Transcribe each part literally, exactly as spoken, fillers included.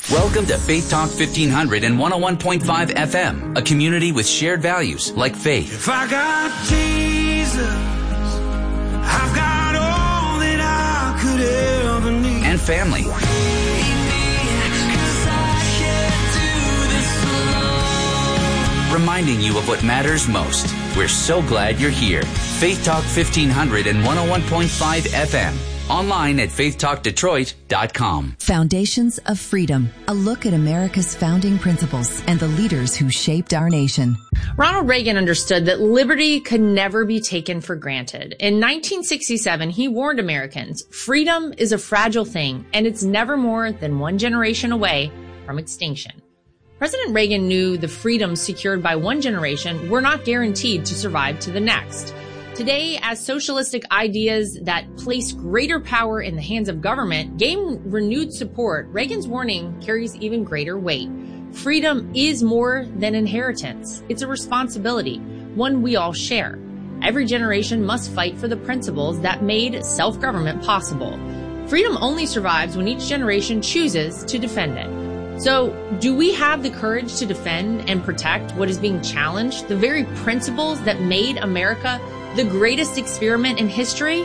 Welcome to Faith Talk fifteen hundred and one oh one point five F M, a community with shared values like faith. If I got Jesus, I've got all that I could ever need. And family. Reminding you of what matters most. We're so glad you're here. Faith Talk fifteen hundred and one oh one point five F M. Online at faith talk detroit dot com. Foundations of Freedom, a look at America's founding principles and the leaders who shaped our nation. Ronald Reagan understood that liberty could never be taken for granted. In nineteen sixty-seven, he warned Americans, freedom is a fragile thing, and it's never more than one generation away from extinction. President Reagan knew the freedoms secured by one generation were not guaranteed to survive to the next. Today, as socialistic ideas that place greater power in the hands of government gain renewed support, Reagan's warning carries even greater weight. Freedom is more than inheritance. It's a responsibility, one we all share. Every generation must fight for the principles that made self-government possible. Freedom only survives when each generation chooses to defend it. So, do we have the courage to defend and protect what is being challenged, the very principles that made America the greatest experiment in history?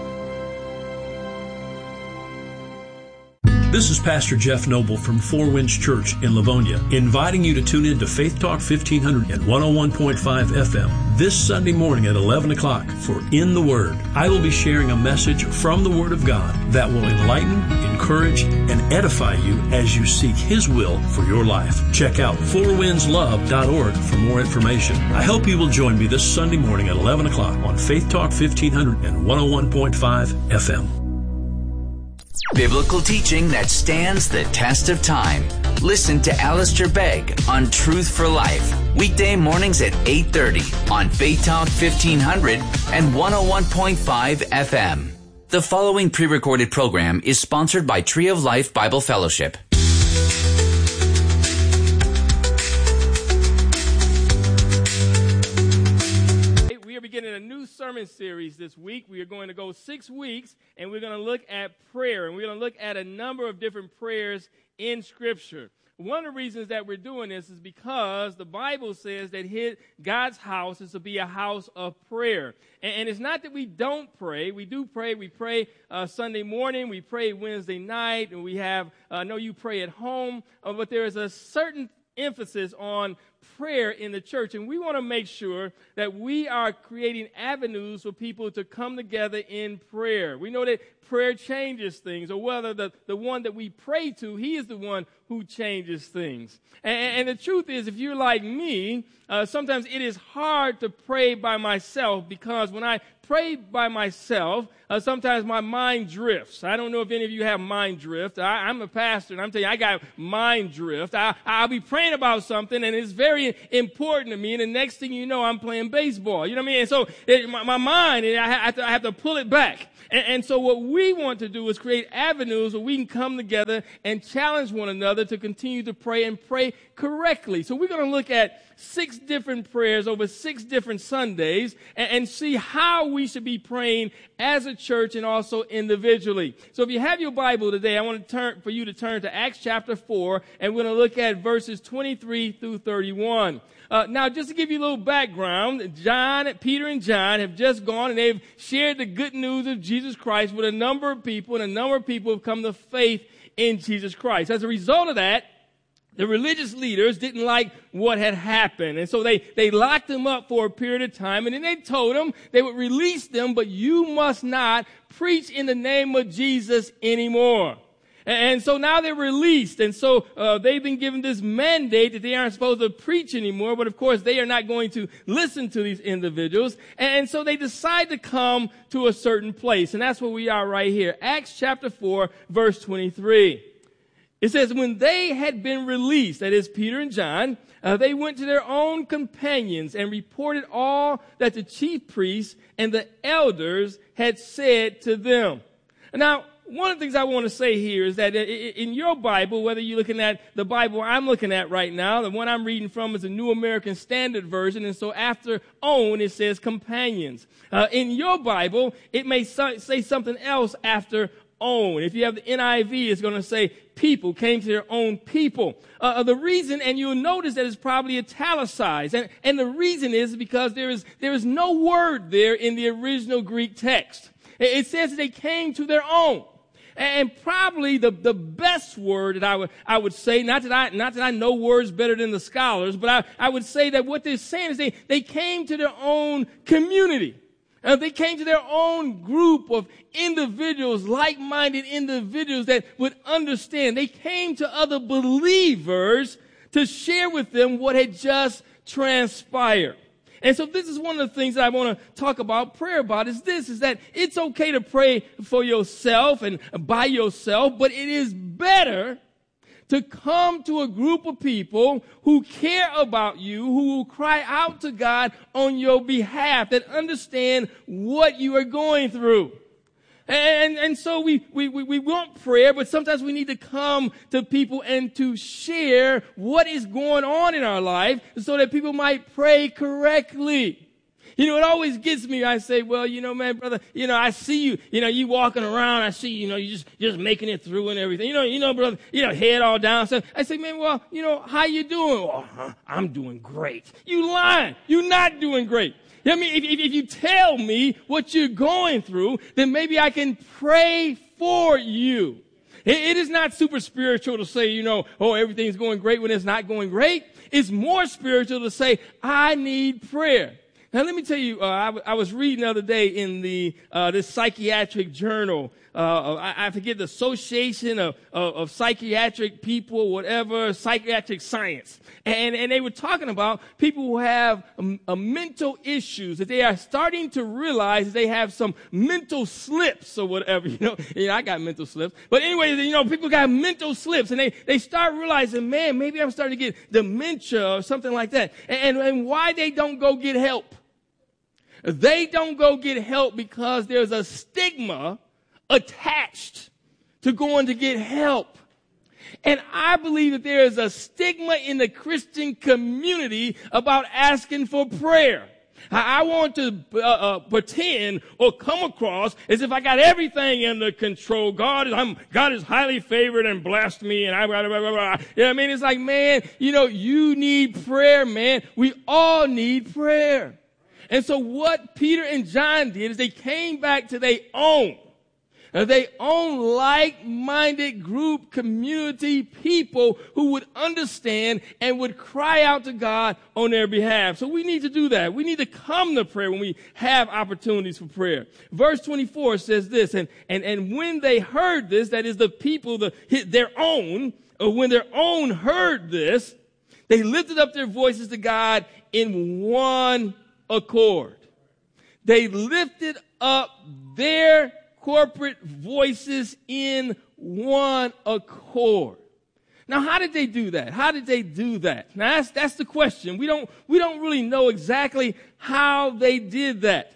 This is Pastor Jeff Noble from Four Winds Church in Livonia, inviting you to tune in to Faith Talk fifteen hundred and one oh one point five F M this Sunday morning at eleven o'clock for In the Word. I will be sharing a message from the Word of God that will enlighten, encourage, and edify you as you seek His will for your life. Check out four winds love dot org for more information. I hope you will join me this Sunday morning at eleven o'clock on Faith Talk fifteen hundred and one oh one point five F M. Biblical teaching that stands the test of time. Listen to Alistair Begg on Truth for Life. Weekday mornings at eight thirty on Faith Talk fifteen hundred and one oh one point five F M. The following pre-recorded program is sponsored by Tree of Life Bible Fellowship. Beginning a new sermon series this week. We are going to go six weeks, and we're going to look at prayer, and we're going to look at a number of different prayers in Scripture. One of the reasons that we're doing this is because the Bible says that his, God's house is to be a house of prayer. And, and it's not that we don't pray. We do pray. We pray uh, Sunday morning. We pray Wednesday night, and we have, uh, I know you pray at home, uh, but there is a certain emphasis on prayer in the church, and we want to make sure that we are creating avenues for people to come together in prayer. We know that prayer changes things, or whether the, the one that we pray to, he is the one who changes things. And, and the truth is, if you're like me, uh, sometimes it is hard to pray by myself, because when I pray by myself, uh, sometimes my mind drifts. I don't know if any of you have mind drift. I, I'm a pastor, and I'm telling you, I got mind drift. I, I'll be praying about something, and it's very important to me, and the next thing you know, I'm playing baseball. You know what I mean? And so it, my, my mind, I have, to, I have to pull it back. And, and so what we want to do is create avenues where we can come together and challenge one another to continue to pray and pray correctly. So we're going to look at six different prayers over six different Sundays and, and see how we should be praying as a church and also individually. So if you have your Bible today, I want to turn for you to turn to Acts chapter four, and we're going to look at verses twenty-three through thirty-one. Uh, now, just to give you a little background, John, Peter and John have just gone and they've shared the good news of Jesus Christ with a number of people, and a number of people have come to faith in Jesus Christ. As a result of that, the religious leaders didn't like what had happened, and so they, they locked them up for a period of time, and then they told them they would release them, but you must not preach in the name of Jesus anymore. And so now they're released, and so uh, they've been given this mandate that they aren't supposed to preach anymore, but of course they are not going to listen to these individuals, and so they decide to come to a certain place, and that's where we are right here. Acts chapter four, verse twenty-three. It says, when they had been released, that is Peter and John, uh, they went to their own companions and reported all that the chief priests and the elders had said to them. Now, one of the things I want to say here is that in your Bible, whether you're looking at the Bible I'm looking at right now, the one I'm reading from is the New American Standard Version, and so after own, it says companions. Uh, in your Bible, it may say something else after own. If you have the N I V, it's going to say people came to their own people. Uh, the reason, and you'll notice that it's probably italicized. And, and the reason is because there is, there is no word there in the original Greek text. It says that they came to their own. And probably the, the best word that I would, I would say, not that I, not that I know words better than the scholars, but I, I would say that what they're saying is they, they came to their own community. Uh, they came to their own group of individuals, like-minded individuals that would understand. They came to other believers to share with them what had just transpired. And so this is one of the things that I want to talk about prayer about is this, is that it's okay to pray for yourself and by yourself, but it is better to come to a group of people who care about you, who will cry out to God on your behalf, that understand what you are going through. And, and so we, we, we want prayer, but sometimes we need to come to people and to share what is going on in our life so that people might pray correctly. You know, it always gets me. I say, well, you know, man, brother, you know, I see you, you know, you walking around. I see, you know, you just, just making it through and everything. You know, you know, brother, you know, head all down. So I say, man, well, you know, how you doing? Oh, huh, I'm doing great. You lying. You're not doing great. I mean, if, if, if you tell me what you're going through, then maybe I can pray for you. It, it is not super spiritual to say, you know, oh, everything's going great when it's not going great. It's more spiritual to say, I need prayer. Now, let me tell you, uh, I, w- I was reading the other day in the uh, this psychiatric journal. Uh, I, I forget the Association of, of, of Psychiatric People, whatever, psychiatric science. And, and they were talking about people who have um, uh, mental issues, that they are starting to realize that they have some mental slips or whatever. You know, you know, I got mental slips. But anyway, you know, people got mental slips, and they, they start realizing, man, maybe I'm starting to get dementia or something like that. And, and, and why they don't go get help. They don't go get help because there's a stigma attached to going to get help. And I believe that there is a stigma in the Christian community about asking for prayer. I, I want to uh, uh, pretend or come across as if I got everything under control. God is, I'm, God is highly favored and blessed me, and I, blah, blah, blah, blah. You know what I mean? It's like, man, you know, you need prayer, man. We all need prayer. And so what Peter and John did is they came back to their own. They own like-minded group, community, people who would understand and would cry out to God on their behalf. So we need to do that. We need to come to prayer when we have opportunities for prayer. Verse twenty-four says this, and, and, and when they heard this, that is the people, the, their own, or when their own heard this, they lifted up their voices to God in one accord. They lifted up their corporate voices in one accord. Now, how did they do that? How did they do that? Now, that's, that's the question. We don't, we don't really know exactly how they did that.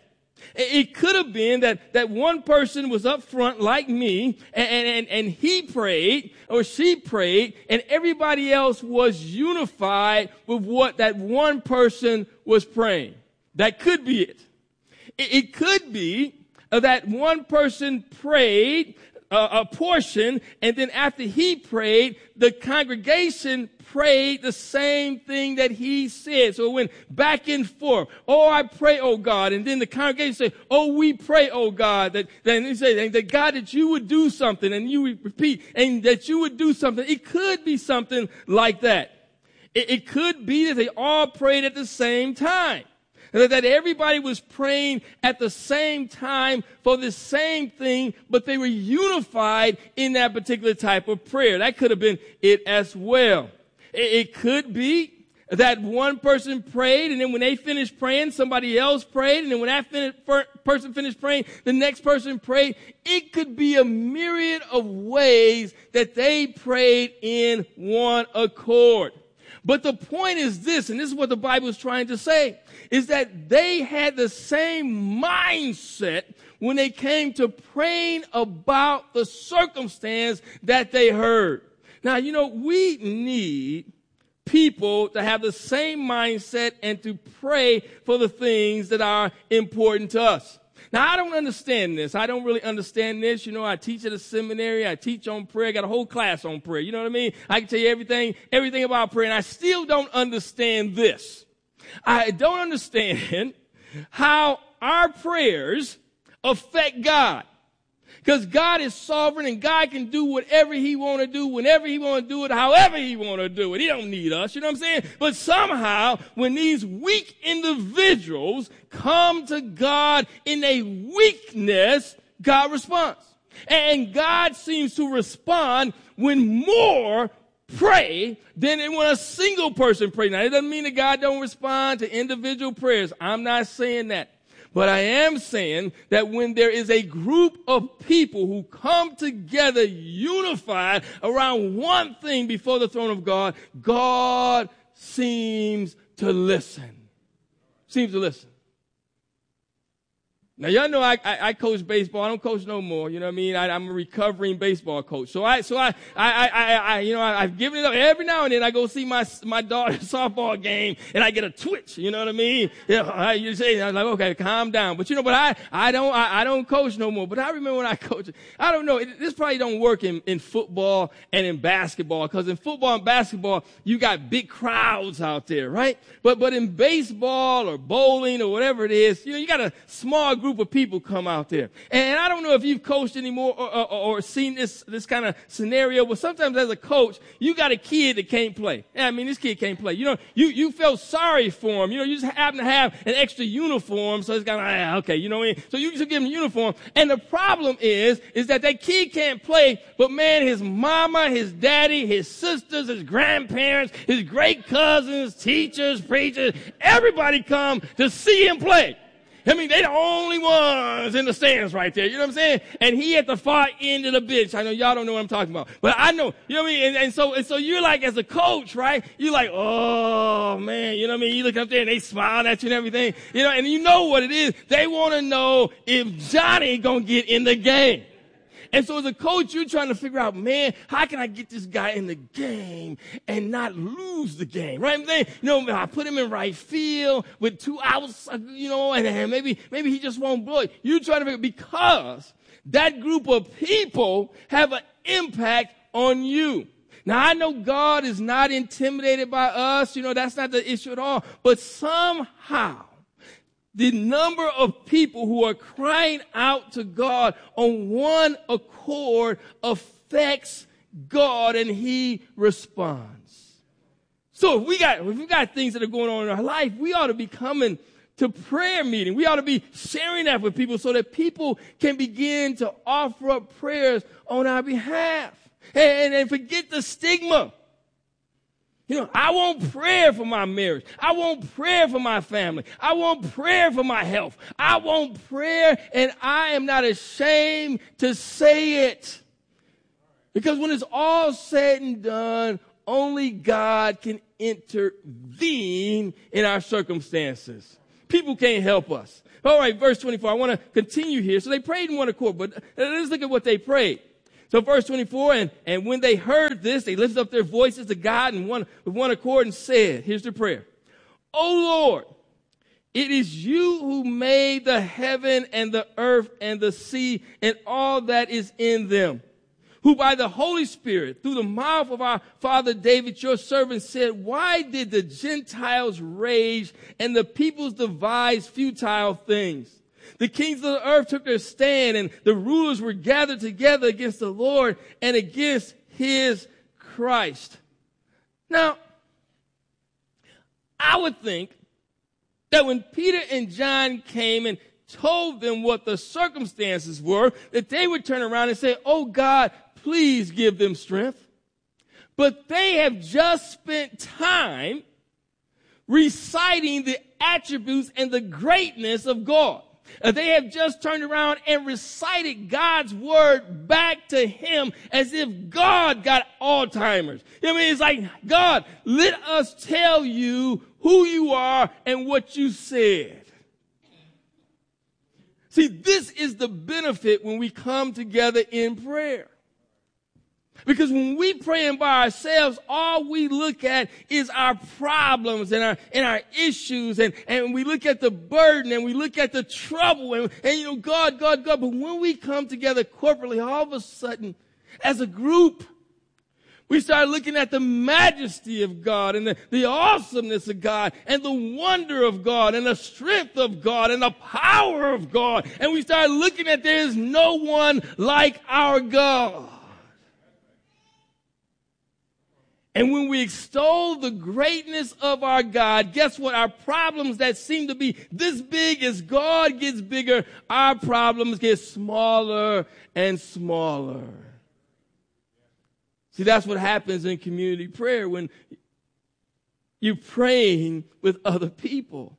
It could have been that, that one person was up front like me, and, and, and he prayed, or she prayed, and everybody else was unified with what that one person was praying. That could be it. It, it could be that one person prayed uh, a portion, and then after he prayed, the congregation prayed the same thing that he said. So it went back and forth. Oh, I pray, oh God. And then the congregation said, oh, we pray, oh God. That, then he said, that God, that you would do something, and you would repeat, and that you would do something. It could be something like that. It, it could be that they all prayed at the same time. That everybody was praying at the same time for the same thing, but they were unified in that particular type of prayer. That could have been it as well. It could be that one person prayed, and then when they finished praying, somebody else prayed, and then when that fin- person finished praying, the next person prayed. It could be a myriad of ways that they prayed in one accord. But the point is this, and this is what the Bible is trying to say, is that they had the same mindset when they came to praying about the circumstance that they heard. Now, you know, we need people to have the same mindset and to pray for the things that are important to us. Now, I don't understand this. I don't really understand this. You know, I teach at a seminary. I teach on prayer. I got a whole class on prayer. You know what I mean? I can tell you everything, everything about prayer, and I still don't understand this. I don't understand how our prayers affect God. Because God is sovereign and God can do whatever he want to do, whenever he want to do it, however he want to do it. He don't need us, you know what I'm saying? But somehow, when these weak individuals come to God in a weakness, God responds. And God seems to respond when more pray than when a single person prays. Now, it doesn't mean that God don't respond to individual prayers. I'm not saying that. But I am saying that when there is a group of people who come together unified around one thing before the throne of God, God seems to listen. Seems to listen. Now, y'all know I, I, I coach baseball. I don't coach no more. You know what I mean? I, I'm a recovering baseball coach. So I, so I, I, I, I you know, I, I've given it up. Every now and then I go see my, my daughter's softball game and I get a twitch. You know what I mean? Yeah, I, you say, I'm like, okay, calm down. But you know, but I, I don't, I, I don't coach no more. But I remember when I coached, I don't know, it, this probably don't work in, in football and in basketball. Cause in football and basketball, you got big crowds out there, right? But, but in baseball or bowling or whatever it is, you know, you got a small group of people come out there. And I don't know if you've coached anymore or, or, or seen this, this kind of scenario, but sometimes as a coach, you got a kid that can't play. Yeah, I mean, this kid can't play. You know, you, you felt sorry for him. You know, you just happen to have an extra uniform, so it's kind of, ah, okay, you know what I mean? So you just give him a uniform. And the problem is, is that that kid can't play, but man, his mama, his daddy, his sisters, his grandparents, his great cousins, teachers, preachers, everybody come to see him play. I mean, they the only ones in the stands right there. You know what I'm saying? And he at the far end of the bench. I know y'all don't know what I'm talking about, but I know. You know what I mean? And, and so, and so you're like, as a coach, right? You're like, oh man, you know what I mean? You look up there and they smile at you and everything. You know, and you know what it is. They want to know if Johnny gonna get in the game. And so as a coach, you're trying to figure out, man, how can I get this guy in the game and not lose the game, right? I'm saying, you know, I put him in right field with two outs, you know, and, and maybe, maybe he just won't blow it. You're trying to figure, because that group of people have an impact on you. Now, I know God is not intimidated by us. You know, that's not the issue at all. But somehow, the number of people who are crying out to God on one accord affects God, and he responds. So if we got, if we got things that are going on in our life, we ought to be coming to prayer meeting. We ought to be sharing that with people so that people can begin to offer up prayers on our behalf. And, and forget the stigma. You know, I want prayer for my marriage. I want prayer for my family. I want prayer for my health. I want prayer, and I am not ashamed to say it. Because when it's all said and done, only God can intervene in our circumstances. People can't help us. All right, verse twenty-four. I want to continue here. So they prayed in one accord, but let's look at what they prayed. So verse twenty-four, and, and when they heard this, they lifted up their voices to God in one, with one accord and said, here's their prayer. O Lord, it is you who made the heaven and the earth and the sea and all that is in them, who by the Holy Spirit, through the mouth of our father David, your servant, said, why did the Gentiles rage and the peoples devise futile things? The kings of the earth took their stand, and the rulers were gathered together against the Lord and against his Christ. Now, I would think that when Peter and John came and told them what the circumstances were, that they would turn around and say, oh God, please give them strength. But they have just spent time reciting the attributes and the greatness of God. Uh, they have just turned around and recited God's word back to him as if God got Alzheimer's. I mean, it's like, God, let us tell you who you are and what you said. See, this is the benefit when we come together in prayer. Because when we praying by ourselves, all we look at is our problems and our, and our issues. And, and we look at the burden and we look at the trouble and, and, you know, God, God, God. But when we come together corporately, all of a sudden, as a group, we start looking at the majesty of God and the, the awesomeness of God and the wonder of God and the strength of God and the power of God. And we start looking at there is no one like our God. And when we extol the greatness of our God, guess what? Our problems that seem to be this big, as God gets bigger, our problems get smaller and smaller. See, that's what happens in community prayer when you're praying with other people.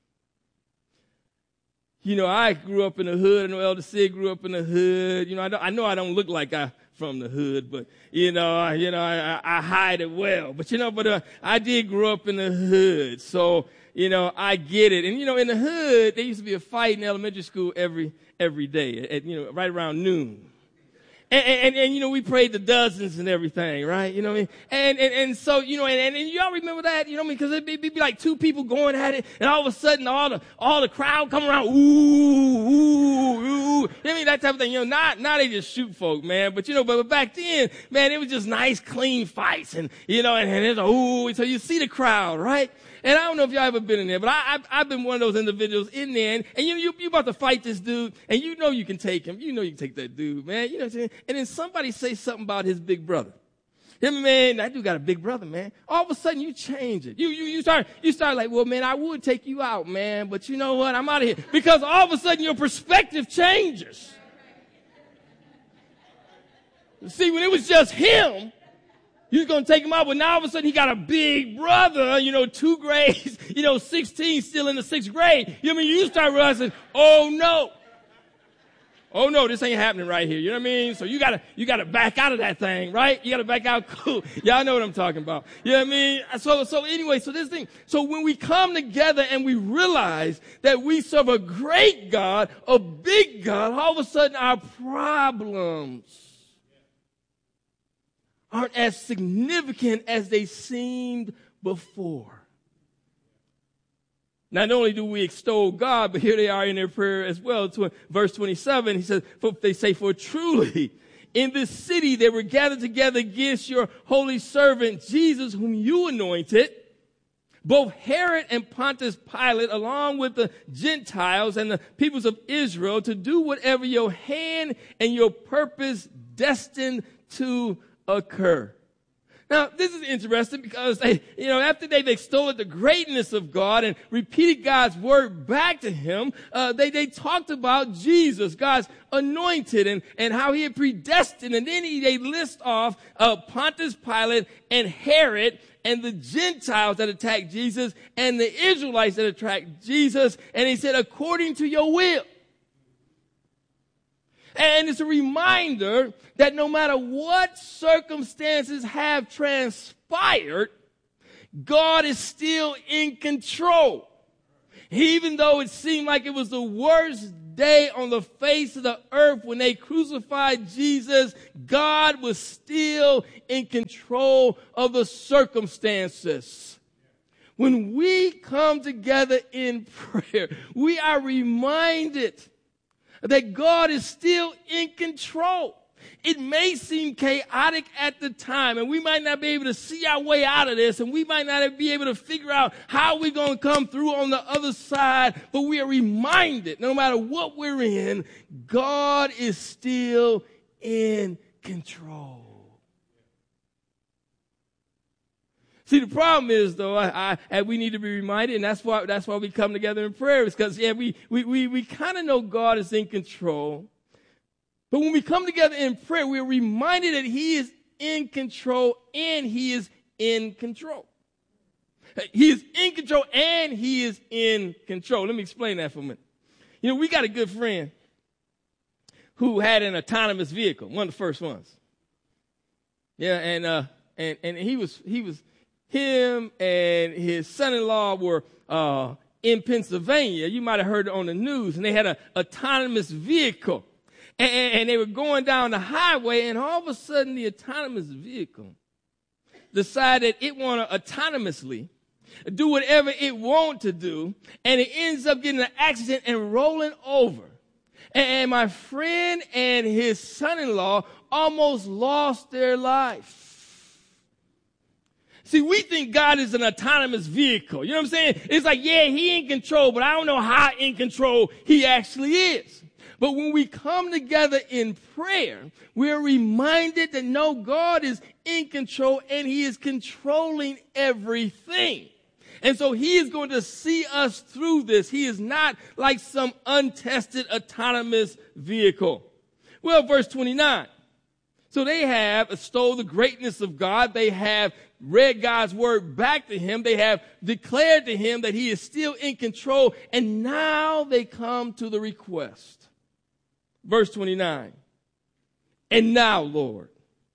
You know, I grew up in the hood. I know Elder Sid grew up in the hood. You know, I, don't, I know I don't look like I from the hood, but you know, I, you know, I, I hide it well. But you know, but uh, I did grow up in the hood, so you know, I get it. And you know, in the hood, there used to be a fight in elementary school every every day at, at you know right around noon. And, and, and, you know, we prayed the dozens and everything, right? You know what I mean? And, and, and so, you know, and, and, and y'all remember that, you know what I mean? Because it'd be, it'd be like two people going at it, and all of a sudden, all the, all the crowd come around, ooh, ooh, ooh. You know what I mean? That type of thing. You know, not, now they just shoot folk, man. But, you know, but, but back then, man, it was just nice, clean fights. And, you know, and, and it's, ooh, so you see the crowd, right? And I don't know if y'all ever been in there, but I, I've, I've been one of those individuals in there. And, and you know, you, you about to fight this dude, and you know you can take him. You know you can take that dude, man. You know what I'm saying? And then somebody say something about his big brother. Him, man, that dude got a big brother, man. All of a sudden, you change it. You, you, you start, you start like, well, man, I would take you out, man, but you know what? I'm out of here. Because all of a sudden, your perspective changes. See, when it was just him, you was going to take him out, but now all of a sudden he got a big brother, you know, two grades, you know, sixteen, still in the sixth grade. You know what I mean? You start realizing, oh no. Oh no, this ain't happening right here. You know what I mean? So you gotta, you gotta back out of that thing, right? You gotta back out cool. Y'all know what I'm talking about. You know what I mean? So, so anyway, so this thing, so when we come together and we realize that we serve a great God, a big God, all of a sudden our problems aren't as significant as they seemed before. Not only do we extol God, but here they are in their prayer as well. To verse twenty-seven, he says, for, they say, for truly in this city they were gathered together against your holy servant Jesus, whom you anointed, both Herod and Pontius Pilate, along with the Gentiles and the peoples of Israel, to do whatever your hand and your purpose destined to occur. Now, this is interesting because they, you know, after they've extolled the greatness of God and repeated God's word back to him, uh, they, they talked about Jesus, God's anointed, and, and how he had predestined. And then he, they list off, uh, Pontius Pilate and Herod and the Gentiles that attacked Jesus and the Israelites that attacked Jesus. And he said, according to your will. And it's a reminder that no matter what circumstances have transpired, God is still in control. Even though it seemed like it was the worst day on the face of the earth when they crucified Jesus, God was still in control of the circumstances. When we come together in prayer, we are reminded that God is still in control. It may seem chaotic at the time, and we might not be able to see our way out of this, and we might not be able to figure out how we're going to come through on the other side, but we are reminded, no matter what we're in, God is still in control. See, the problem is, though, I, I, we need to be reminded, and that's why that's why we come together in prayer, is because, yeah, we, we, we, we kind of know God is in control. But when we come together in prayer, we're reminded that he is in control and he is in control. He is in control and he is in control. Let me explain that for a minute. You know, we got a good friend who had an autonomous vehicle, one of the first ones. Yeah, and uh, and and he was he was him and his son-in-law were uh, in Pennsylvania. You might have heard it on the news, and they had an autonomous vehicle. And, and they were going down the highway, and all of a sudden the autonomous vehicle decided it wanted to autonomously do whatever it wanted to do, and it ends up getting in an accident and rolling over. And my friend and his son-in-law almost lost their life. See, we think God is an autonomous vehicle. You know what I'm saying? It's like, yeah, he in control, but I don't know how in control he actually is. But when we come together in prayer, we're reminded that no, God is in control and he is controlling everything. And so he is going to see us through this. He is not like some untested autonomous vehicle. Well, verse twenty-nine. So they have extolled the greatness of God. They have read God's word back to him. They have declared to him that he is still in control. And now they come to the request. Verse twenty-nine. And now, Lord,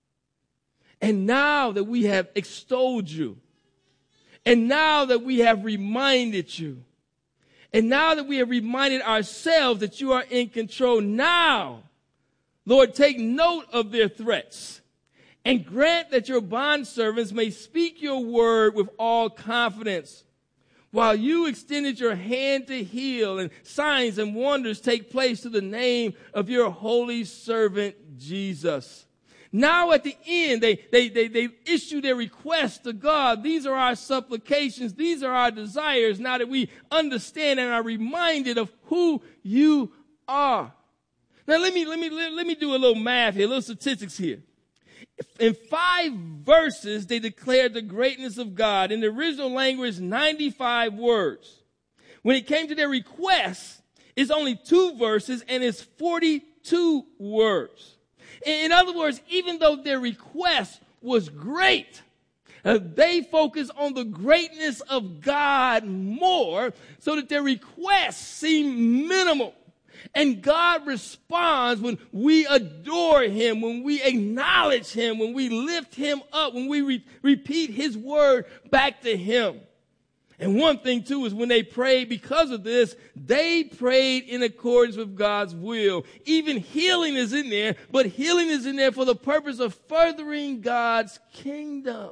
and now that we have extolled you, and now that we have reminded you, and now that we have reminded ourselves that you are in control, now, Lord, take note of their threats and grant that your bondservants may speak your word with all confidence. While you extended your hand to heal and signs and wonders take place through the name of your holy servant, Jesus. Now at the end, they, they, they, they issue their request to God. These are our supplications. These are our desires. Now that we understand and are reminded of who you are. Now let me, let me, let, let me do a little math here, a little statistics here. In five verses, they declared the greatness of God. In the original language, ninety-five words. When it came to their request, it's only two verses and it's forty-two words. In other words, even though their request was great, uh, they focused on the greatness of God more so that their requests seemed minimal. And God responds when we adore him, when we acknowledge him, when we lift him up, when we re- repeat his word back to him. And one thing, too, is when they prayed because of this, they prayed in accordance with God's will. Even healing is in there, but healing is in there for the purpose of furthering God's kingdom.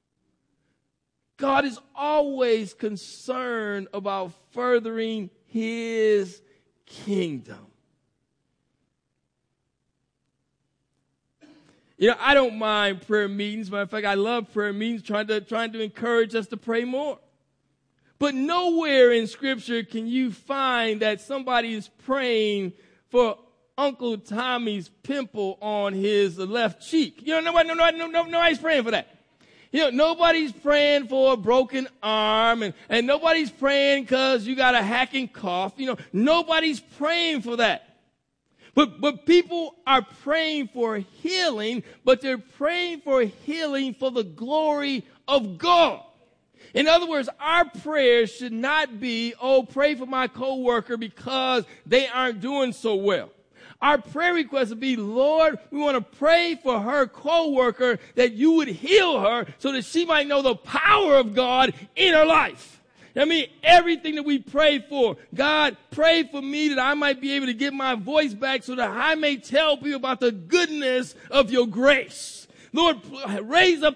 God is always concerned about furthering his kingdom. You know, I don't mind prayer meetings. Matter of fact, I love prayer meetings, trying to, trying to encourage us to pray more. But nowhere in Scripture can you find that somebody is praying for Uncle Tommy's pimple on his left cheek. You know, nobody, nobody, nobody, nobody's praying for that. You know, nobody's praying for a broken arm, and, and nobody's praying because you got a hacking cough. You know, nobody's praying for that. But, but people are praying for healing, but they're praying for healing for the glory of God. In other words, our prayers should not be, oh, pray for my coworker because they aren't doing so well. Our prayer request would be, Lord, we want to pray for her coworker that you would heal her so that she might know the power of God in her life. I mean, everything that we pray for, God, pray for me that I might be able to get my voice back so that I may tell people about the goodness of your grace. Lord, raise up